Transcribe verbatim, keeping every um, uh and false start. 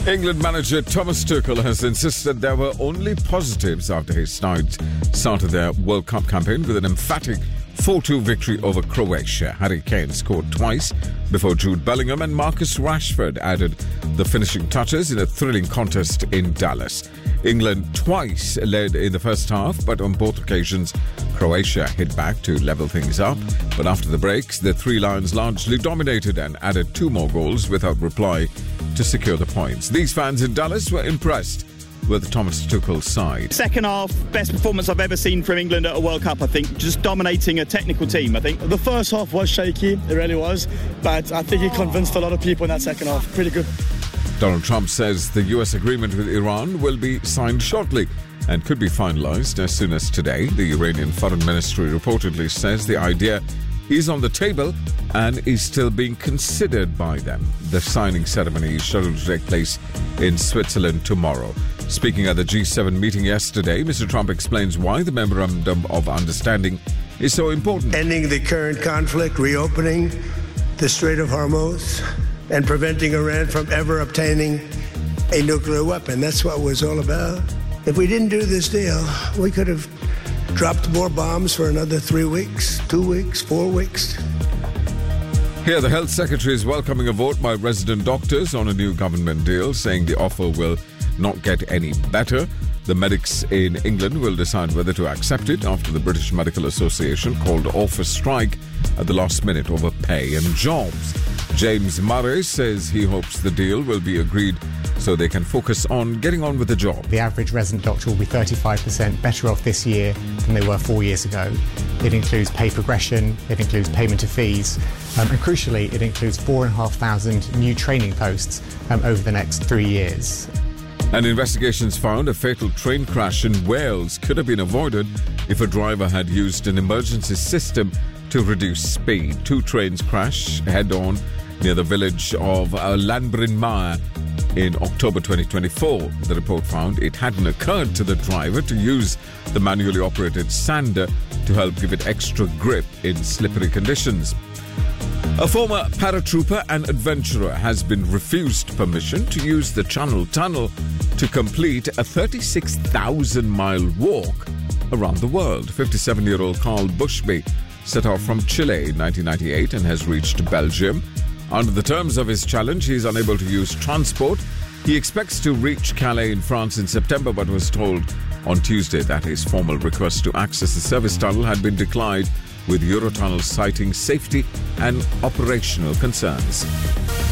England manager Thomas Tuchel has insisted there were only positives after his side started their World Cup campaign with an emphatic four two victory over Croatia. Harry Kane scored twice before Jude Bellingham and Marcus Rashford added the finishing touches in a thrilling contest in Dallas. England twice led in the first half, but on both occasions Croatia hit back to level things up. But after the breaks, the Three Lions largely dominated and added two more goals without reply to secure the points. These fans in Dallas were impressed with Thomas Tuchel's side. Second half, best performance I've ever seen from England at a World Cup, I think. Just dominating a technical team, I think. The first half was shaky, it really was. But I think he convinced a lot of people in that second half. Pretty good. Donald Trump says the U S agreement with Iran will be signed shortly and could be finalized as soon as today. The Iranian Foreign Ministry reportedly says the idea is on the table and is still being considered by them. The signing ceremony is scheduled to take place in Switzerland tomorrow. Speaking at the G seven meeting yesterday, Mister Trump explains why the Memorandum of Understanding is so important. Ending the current conflict, reopening the Strait of Hormuz, and preventing Iran from ever obtaining a nuclear weapon. That's what it was all about. If we didn't do this deal, we could have dropped more bombs for another three weeks, two weeks, four weeks. Here, the Health Secretary is welcoming a vote by resident doctors on a new government deal, saying the offer will not get any better. The medics in England will decide whether to accept it after the British Medical Association called off a strike at the last minute over pay and jobs. James Murray says he hopes the deal will be agreed so they can focus on getting on with the job. The average resident doctor will be thirty-five percent better off this year than they were four years ago. It includes pay progression, it includes payment of fees, um, and crucially, it includes four and a half thousand new training posts um, over the next three years. And investigations found a fatal train crash in Wales could have been avoided if a driver had used an emergency system to reduce speed. Two trains crashed head-on near the village of uh, Llanbrynmawr in October twenty twenty-four. The report found it hadn't occurred to the driver to use the manually operated sander to help give it extra grip in slippery conditions. A former paratrooper and adventurer has been refused permission to use the Channel Tunnel to complete a thirty-six thousand mile walk around the world. fifty-seven-year-old Carl Bushby set off from Chile in nineteen ninety-eight and has reached Belgium. Under the terms of his challenge, he is unable to use transport. He expects to reach Calais in France in September, but was told on Tuesday that his formal request to access the service tunnel had been declined, with Eurotunnel citing safety and operational concerns.